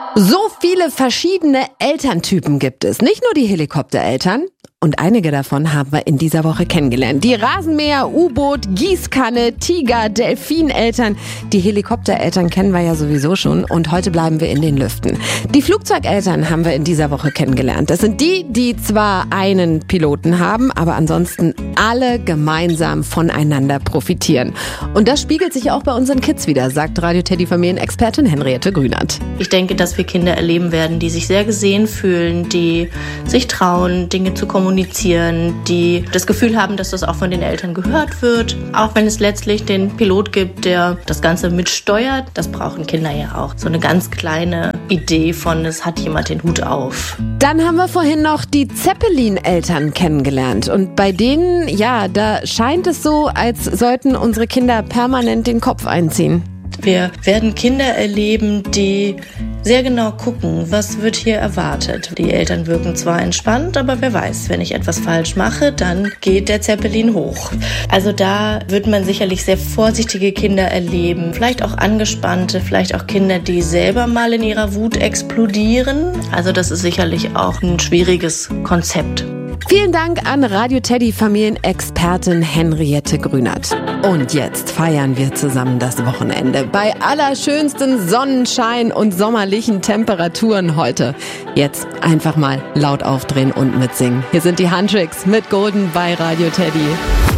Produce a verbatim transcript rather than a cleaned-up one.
So viele verschiedene Elterntypen gibt es. Nicht nur die Helikoptereltern. Und einige davon haben wir in dieser Woche kennengelernt. Die Rasenmäher, U-Boot, Gießkanne, Tiger, Delfineltern. Die Helikoptereltern kennen wir ja sowieso schon. Und heute bleiben wir in den Lüften. Die Flugzeugeltern haben wir in dieser Woche kennengelernt. Das sind die, die zwar einen Piloten haben, aber ansonsten alle gemeinsam voneinander profitieren. Und das spiegelt sich auch bei unseren Kids wieder, sagt Radio Teddy Familienexpertin Henriette Grünert. Ich denke, dass wir Kinder erleben werden, die sich sehr gesehen fühlen, die sich trauen, Dinge zu kommunizieren. kommunizieren, die das Gefühl haben, dass das auch von den Eltern gehört wird. Auch wenn es letztlich den Pilot gibt, der das Ganze mitsteuert. Das brauchen Kinder ja auch. So eine ganz kleine Idee von, es hat jemand den Hut auf. Dann haben wir vorhin noch die Zeppelin-Eltern kennengelernt. Und bei denen, ja, da scheint es so, als sollten unsere Kinder permanent den Kopf einziehen. Wir werden Kinder erleben, die sehr genau gucken, was wird hier erwartet. Die Eltern wirken zwar entspannt, aber wer weiß, wenn ich etwas falsch mache, dann geht der Zeppelin hoch. Also da wird man sicherlich sehr vorsichtige Kinder erleben, vielleicht auch angespannte, vielleicht auch Kinder, die selber mal in ihrer Wut explodieren. Also das ist sicherlich auch ein schwieriges Konzept. Vielen Dank an Radio Teddy Familienexpertin Henriette Grünert. Und jetzt feiern wir zusammen das Wochenende bei allerschönsten Sonnenschein und sommerlichen Temperaturen heute. Jetzt einfach mal laut aufdrehen und mitsingen. Hier sind die Handtricks mit Golden bei Radio Teddy.